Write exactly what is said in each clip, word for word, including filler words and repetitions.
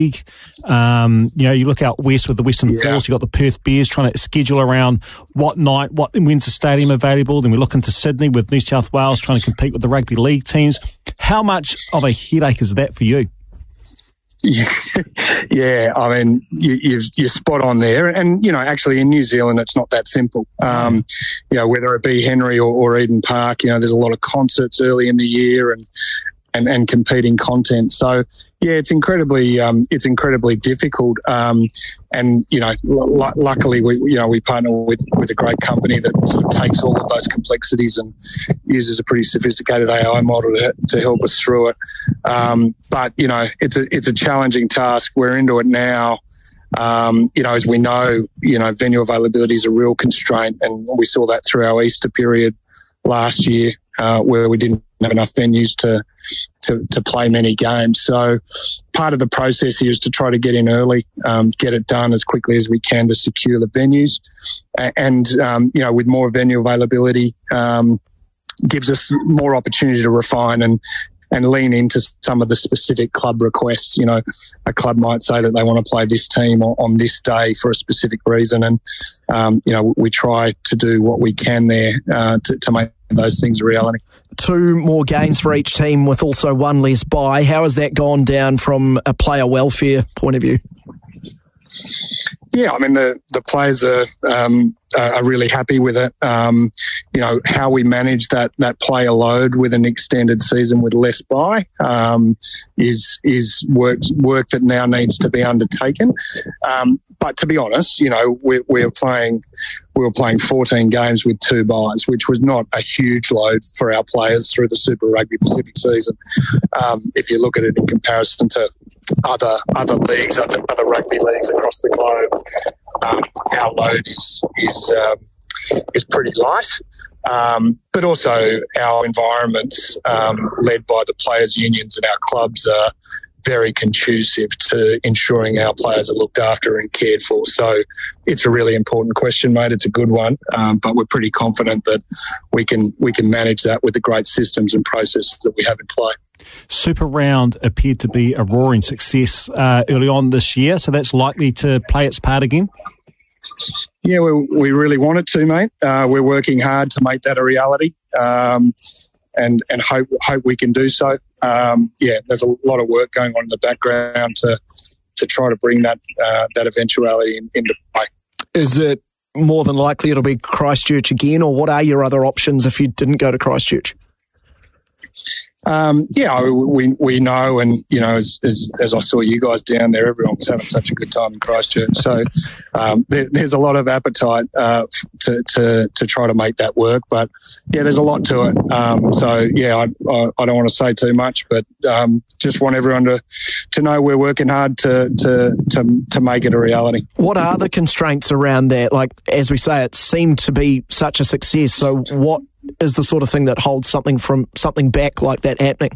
Um, you know, you look out west with the Western Yeah. Force, you've got the Perth Bears trying to schedule around what night, what when's the stadium available. Then we look into Sydney with New South Wales trying to compete with the rugby league teams. How much of a headache is that for you? Yeah, yeah. I mean, you, you've, you're spot on there. And, you know, actually in New Zealand, it's not that simple. Um, you know, whether it be Henry or, or Eden Park, you know, there's a lot of concerts early in the year and, and, and competing content. So, yeah, it's incredibly, um, it's incredibly difficult. Um, and, you know, l- luckily we, you know, we partner with, with a great company that sort of takes all of those complexities and uses a pretty sophisticated A I model to, to help us through it. Um, but, you know, it's a, it's a challenging task. We're into it now. Um, you know, as we know, you know, venue availability is a real constraint, and we saw that through our Easter period last year, uh, where we didn't have enough venues to, to to play many games. So part of the process here is to try to get in early, um, get it done as quickly as we can to secure the venues, and um, you know, with more venue availability, um, gives us more opportunity to refine and and lean into some of the specific club requests. You know, a club might say that they want to play this team on, on this day for a specific reason, and um, you know, we try to do what we can there uh, to, to make those things a reality. Two more games for each team with also one less bye. How has that gone down from a player welfare point of view? Yeah, I mean, the, the players are um, are really happy with it. Um, you know, how we manage that that player load with an extended season with less bye um, is is work work that now needs to be undertaken. Um, but to be honest, you know, we we were playing we were playing fourteen games with two byes, which was not a huge load for our players through the Super Rugby Pacific season. Um, if you look at it in comparison to other other leagues, other, other rugby leagues across the globe, um, our load is is um, is pretty light. Um, but also our environments, um, led by the players' unions and our clubs, are very conducive to ensuring our players are looked after and cared for. So it's a really important question, mate. It's a good one, um, but we're pretty confident that we can we can manage that with the great systems and processes that we have in play. Super Round appeared to be a roaring success uh, early on this year, so that's likely to play its part again? Yeah, we, we really want it to, mate. Uh, we're working hard to make that a reality, um, and and hope hope we can do so. Um, yeah, there's a lot of work going on in the background to to try to bring that uh, that eventuality in, into play. Is it more than likely it'll be Christchurch again, or what are your other options if you didn't go to Christchurch? Um, yeah, we we know, and you know, as, as as I saw you guys down there, everyone was having such a good time in Christchurch. So um, there, there's a lot of appetite uh, to to to try to make that work. But yeah, there's a lot to it. Um, so yeah, I, I I don't want to say too much, but um, just want everyone to to know we're working hard to to to to make it a reality. What are the constraints around that? Like, as we say, it seemed to be such a success. So what is the sort of thing that holds something from something back like that happening?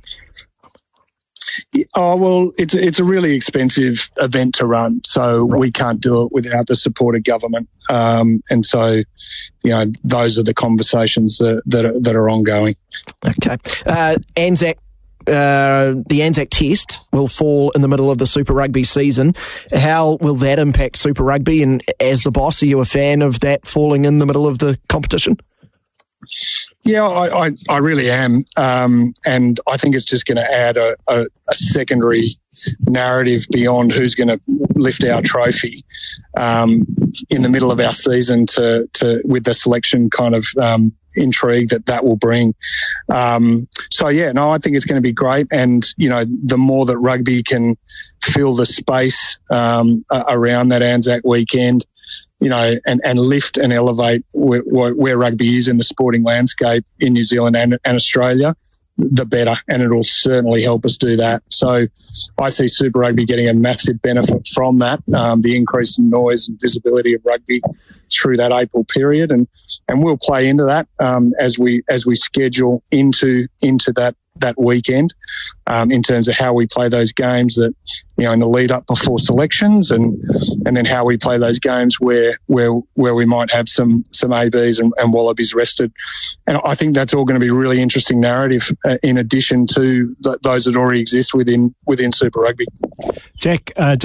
Oh, well, it's it's a really expensive event to run, so right. We can't do it without the support of government. Um, and so, you know, those are the conversations that that are, that are ongoing. Okay. Uh, Anzac. Uh, the Anzac Test will fall in the middle of the Super Rugby season. How will that impact Super Rugby? And as the boss, are you a fan of that falling in the middle of the competition? Yeah, I, I, I really am. Um, and I think it's just going to add a, a, a secondary narrative beyond who's going to lift our trophy um, in the middle of our season to, to with the selection kind of um, intrigue that that will bring. Um, so, yeah, no, I think it's going to be great. And, you know, the more that rugby can fill the space um, around that Anzac weekend, you know, and, and lift and elevate where, where rugby is in the sporting landscape in New Zealand and, and Australia, the better, and it'll certainly help us do that. So I see Super Rugby getting a massive benefit from that, um, the increase in noise and visibility of rugby through that April period, and, and we'll play into that um, as we as we schedule into into that that weekend um, in terms of how we play those games that, you know, in the lead up before selections, and and then how we play those games where where where we might have some some A Bs and, and Wallabies rested. And I think that's all going to be a really interesting narrative uh, in addition to th- those that already exist within within Super Rugby. Jack, uh,